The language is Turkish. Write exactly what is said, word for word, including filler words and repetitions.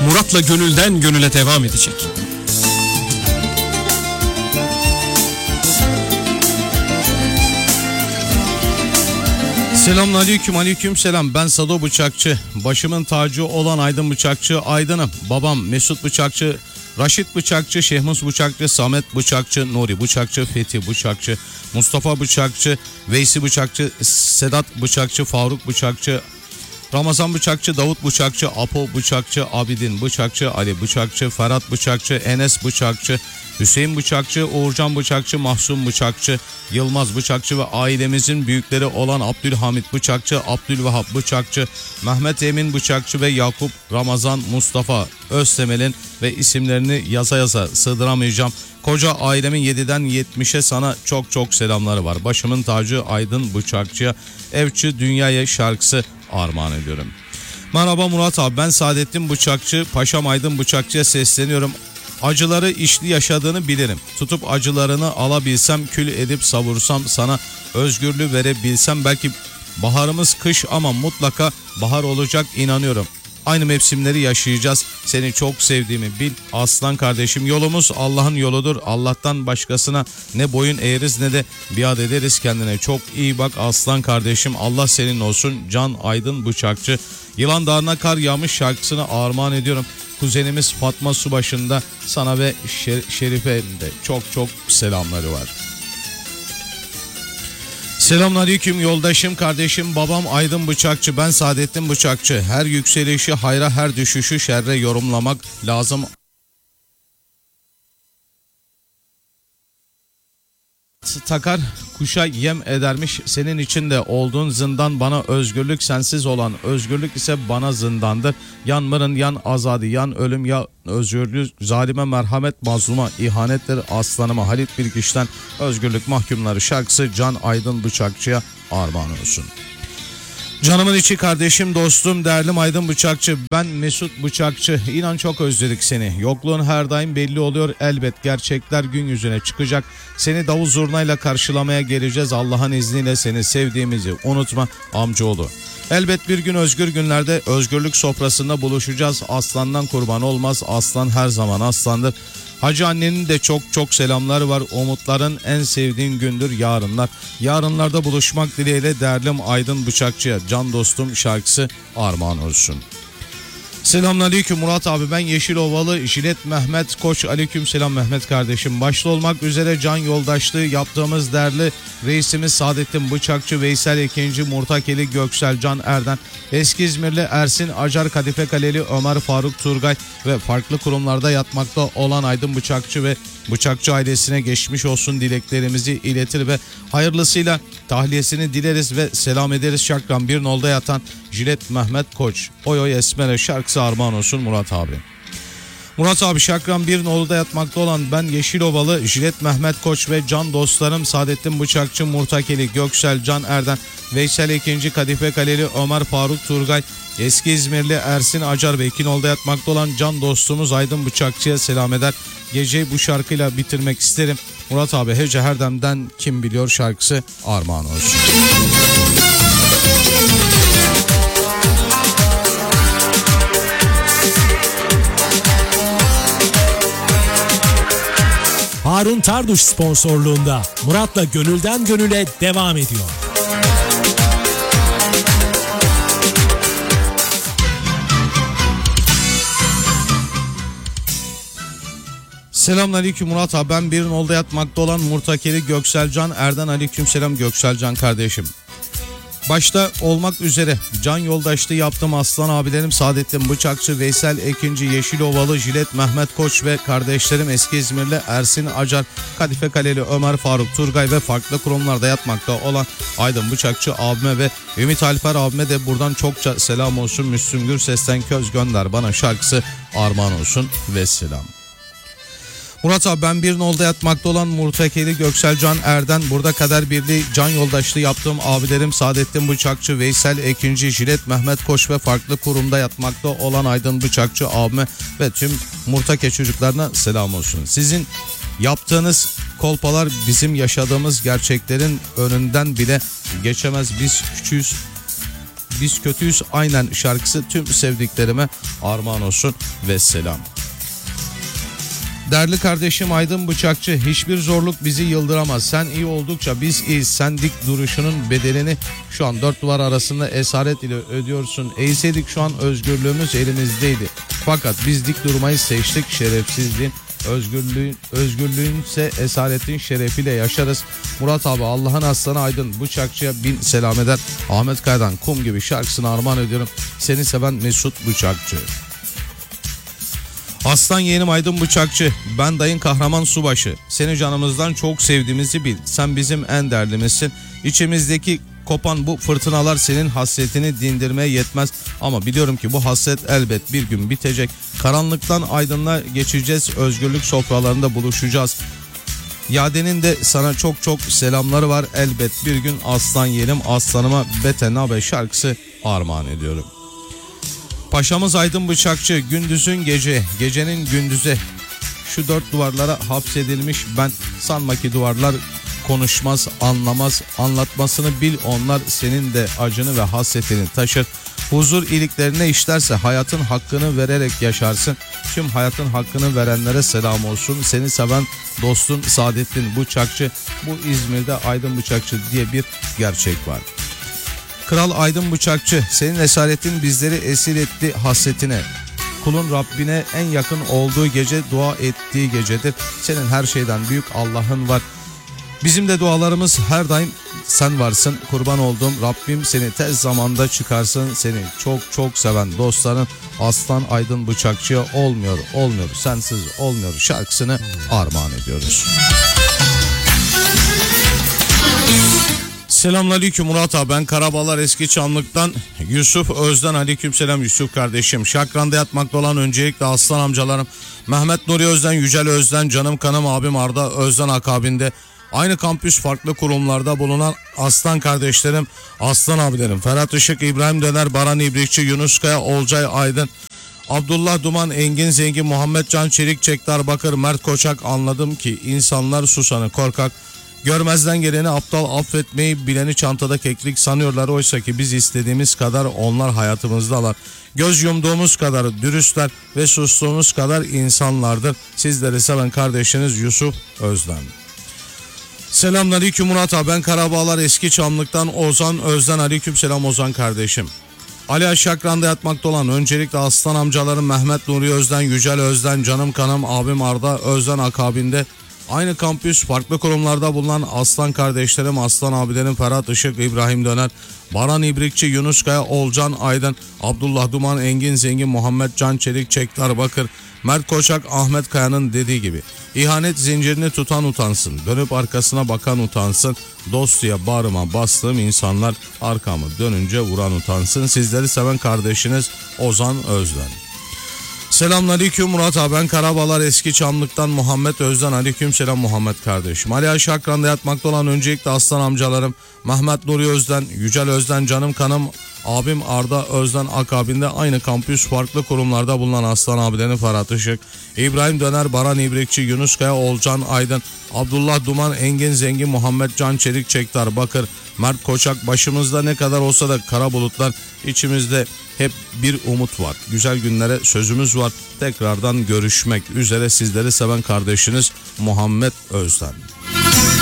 Murat'la gönülden gönüle devam edecek. Selamünaleyküm, aleyküm selam. Ben Sado Bıçakçı. Başımın tacı olan Aydın Bıçakçı Aydın'ım. Babam Mesut Bıçakçı, Raşit Bıçakçı, Şehmus Bıçakçı, Samet Bıçakçı, Nuri Bıçakçı, Fethi Bıçakçı, Mustafa Bıçakçı, Veysi Bıçakçı, Sedat Bıçakçı, Faruk Bıçakçı, Ramazan Bıçakçı, Davut Bıçakçı, Apo Bıçakçı, Abidin Bıçakçı, Ali Bıçakçı, Ferhat Bıçakçı, Enes Bıçakçı, Hüseyin Bıçakçı, Uğurcan Bıçakçı, Mahsun Bıçakçı, Yılmaz Bıçakçı ve ailemizin büyükleri olan Abdülhamit Bıçakçı, Abdülvahap Bıçakçı, Mehmet Emin Bıçakçı ve Yakup Ramazan Mustafa Öztemel'in ve isimlerini yaza yaza sığdıramayacağım koca ailemin yediden yetmişe sana çok çok selamları var. Başımın tacı Aydın Bıçakçı'ya Evçi Dünyaya şarkısı armağan ediyorum. Merhaba Murat abi, ben Saadettin Bıçakçı, Paşam Aydın Bıçakçı'ya sesleniyorum. Acıları içli yaşadığını bilirim. Tutup acılarını alabilsem, kül edip savursam, sana özgürlüğü verebilsem, belki baharımız kış ama mutlaka bahar olacak, inanıyorum. Aynı mevsimleri yaşayacağız. Seni çok sevdiğimi bil aslan kardeşim. Yolumuz Allah'ın yoludur. Allah'tan başkasına ne boyun eğeriz ne de biat ederiz. Kendine çok iyi bak aslan kardeşim. Allah senin olsun. Can Aydın Bıçakçı. Yılan Dağı'na kar yağmış şarkısını armağan ediyorum. Kuzenimiz Fatma Subaşı'nda sana ve Şer- Şerife de çok çok selamları var. Selamünaleyküm yoldaşım, kardeşim, babam Aydın Bıçakçı, ben Saadettin Bıçakçı. Her yükselişi hayra, her düşüşü şerre yorumlamak lazım. Takar kuşa yem edermiş, senin içinde olduğun zindan bana özgürlük, sensiz olan özgürlük ise bana zindandır. Yan mırın yan azadi, yan ölüm ya özgürlük, zalime merhamet, mazluma ihanettir, aslanıma Halit Bilgiç'ten özgürlük mahkumları şarkısı Can Aydın Bıçakçı'ya armağan olsun. Canımın içi kardeşim, dostum, değerlim Aydın Bıçakçı, ben Mesut Bıçakçı. İnan çok özledik seni. Yokluğun her daim belli oluyor elbet. Gerçekler gün yüzüne çıkacak. Seni davul zurnayla karşılamaya geleceğiz. Allah'ın izniyle seni sevdiğimizi unutma amcaoğlu. Elbet bir gün özgür günlerde özgürlük sofrasında buluşacağız. Aslandan kurban olmaz. Aslan her zaman aslandır. Hacı annenin de çok çok selamları var. Umutların en sevdiğin gündür yarınlar. Yarınlarda buluşmak dileğiyle değerlim Aydın Bıçakçı'ya can dostum şarkısı armağan olsun. Selamünaleyküm Murat abi, ben Yeşilovalı Jilet Mehmet Koç. Aleyküm selam Mehmet kardeşim. Başta olmak üzere can yoldaşlığı yaptığımız değerli reisimiz Saadettin Bıçakçı, Veysel Ekinci, Murtakeli, Göksel Can Erden, Eski İzmirli Ersin Acar, Kadife Kaleli Ömer Faruk Turgay ve farklı kurumlarda yatmakta olan Aydın Bıçakçı ve Bıçakçı ailesine geçmiş olsun dileklerimizi iletir ve hayırlısıyla tahliyesini dileriz ve selam ederiz. Şakran bir nolda yatan Jilet Mehmet Koç, Oy Oy Esmer'e şarkısı armağan olsun Murat abi. Murat abi, Şakran bir nolda yatmakta olan ben Yeşilovalı Jilet Mehmet Koç ve can dostlarım Saadettin Bıçakçı, Murtakeli, Göksel Can Erden, Veysel Ekinci, Kadife Kaleli Ömer Faruk Turgay, Eski İzmirli Ersin Acar ve iki nolda yatmakta olan can dostumuz Aydın Bıçakçı'ya selam eder. Geceyi bu şarkıyla bitirmek isterim. Murat abi, Hece Herdem'den Kim Biliyor şarkısı armağan olsun. Harun Tarduş sponsorluğunda Murat'la gönülden gönüle devam ediyor. Selamünaleyküm Murat abi, ben bir nolda yatmakta olan Murtakeli Gökselcan Erden. Aleykümselam Gökselcan kardeşim. Başta olmak üzere can yoldaşlığı yaptığım aslan abilerim Saadettin Bıçakçı, Veysel Ekinci, Yeşilovalı Jilet Mehmet Koç ve kardeşlerim Eski İzmirli Ersin Acar, Kadife Kaleli Ömer Faruk Turgay ve farklı kurumlarda yatmakta olan Aydın Bıçakçı abime ve Ümit Alper abime de buradan çokça selam olsun. Müslüm Gürses'ten Köz Gönder bana şarkısı armağan olsun ve selam. Murat abi, ben bir nolda yatmakta olan Murtakeli Gökselcan Erden, burada kader birliği can yoldaşlığı yaptığım abilerim Saadettin Bıçakçı, Veysel Ekinci, Jilet Mehmet Koç ve farklı kurumda yatmakta olan Aydın Bıçakçı abime ve tüm Murtake çocuklarına selam olsun. Sizin yaptığınız kolpalar bizim yaşadığımız gerçeklerin önünden bile geçemez. Biz küçüğüz. Biz kötüyüz aynen şarkısı tüm sevdiklerime armağan olsun ve selam. Değerli kardeşim Aydın Bıçakçı, hiçbir zorluk bizi yıldıramaz. Sen iyi oldukça biz iyiyiz. Sen dik duruşunun bedelini şu an dört duvar arasında esaret ile ödüyorsun. Eğseydik şu an özgürlüğümüz elimizdeydi. Fakat biz dik durmayı seçtik, şerefsizliğin. Özgürlüğün, özgürlüğün ise esaretin şerefiyle yaşarız. Murat abi Allah'ın aslanı Aydın Bıçakçı'ya bin selam eder. Ahmet Kaya'dan Kum gibi şarkısını armağan ediyorum. Seni seven Mesut Bıçakçı. Aslan yeğenim Aydın Bıçakçı, ben dayın kahraman subaşı. Seni canımızdan çok sevdiğimizi bil. Sen bizim en değerlimizsin. İçimizdeki kopan bu fırtınalar senin hasretini dindirmeye yetmez. Ama biliyorum ki bu hasret elbet bir gün bitecek. Karanlıktan aydınlığa geçeceğiz. Özgürlük sofralarında buluşacağız. Yadenin de sana çok çok selamları var. Elbet bir gün aslan yeğenim aslanıma Bete Nabe şarkısı armağan ediyorum. Paşamız Aydın Bıçakçı, gündüzün gece, gecenin gündüze. Şu dört duvarlara hapsedilmiş ben, sanma ki duvarlar konuşmaz, anlamaz. Anlatmasını bil, onlar senin de acını ve hasretini taşır. Huzur iyiliklerine işlerse hayatın hakkını vererek yaşarsın. Tüm hayatın hakkını verenlere selam olsun. Seni seven dostun Saadettin Bıçakçı. Bu İzmir'de Aydın Bıçakçı diye bir gerçek var. Kral Aydın Bıçakçı, senin esaretin bizleri esir etti hasretine. Kulun Rabbine en yakın olduğu gece dua ettiği gecedir. Senin her şeyden büyük Allah'ın var. Bizim de dualarımız her daim sen varsın. Kurban olduğum Rabbim seni tez zamanda çıkarsın. Seni çok çok seven dostların Aslan Aydın Bıçakçı'ya olmuyor, olmuyor, sensiz olmuyor şarkısını armağan ediyoruz. Selamünaleyküm Murat abi, ben Karabalar Eski Çamlık'tan Yusuf Özden. Aleykümselam Yusuf kardeşim. Şakran'da yatmakta olan öncelikle aslan amcalarım Mehmet Nuri Özden, Yücel Özden, canım kanım abim Arda Özden akabinde aynı kampüs farklı kurumlarda bulunan aslan kardeşlerim, aslan abilerim Ferhat Işık, İbrahim Döner, Baran İbrikçi, Yunus Kaya, Olcay Aydın, Abdullah Duman, Engin Zengin, Muhammed Can Çelik, Çektar Bakır, Mert Koçak. Anladım ki insanlar susanı korkak, görmezden geleni aptal, affetmeyi bileni çantada keklik sanıyorlar. Oysa ki biz istediğimiz kadar onlar hayatımızdalar. Göz yumduğumuz kadar dürüstler ve sustuğumuz kadar insanlardır. Sizleri seven kardeşiniz Yusuf Özden. Selamünaleyküm Murat abi, ben Karabağlar Eski Çamlık'tan Ozan Özden. Aleykümselam Ozan kardeşim. Ali Aşakran'da yatmakta olan öncelikle aslan amcalarım Mehmet Nuri Özden, Yücel Özden, canım kanım abim Arda Özden akabinde aynı kampüs farklı kurumlarda bulunan aslan kardeşlerim, aslan abilerim Ferhat Işık, İbrahim Döner, Baran İbrikçi, Yunus Kaya, Olcan Aydın, Abdullah Duman, Engin Zengin, Muhammed Can Çelik, Çektar Bakır, Mert Koçak, Ahmet Kaya'nın dediği gibi ihanet zincirini tutan utansın, dönüp arkasına bakan utansın, dost diye bağrıma bastığım insanlar arkamı dönünce vuran utansın. Sizleri seven kardeşiniz Ozan Özden. Selamünaleyküm Murat abi, ben Karabalar Eski Çamlık'tan Muhammed Özden. Aleykümselam Muhammed kardeşim. Ali Aşakran'da yatmakta olan öncelikle aslan amcalarım Mehmet Nuri Özden, Yücel Özden, canım kanım abim Arda Özden akabinde aynı kampüs farklı kurumlarda bulunan aslan abilerin Ferhat Işık, İbrahim Döner, Baran İbrikçi, Yunus Kaya, Olcan Aydın, Abdullah Duman, Engin Zengin, Muhammed Can Çelik, Çektar Bakır, Mert Koçak. Başımızda ne kadar olsa da kara bulutlar, içimizde hep bir umut var. Güzel günlere sözümüz var. Tekrardan görüşmek üzere, sizleri seven kardeşiniz Muhammed Özden.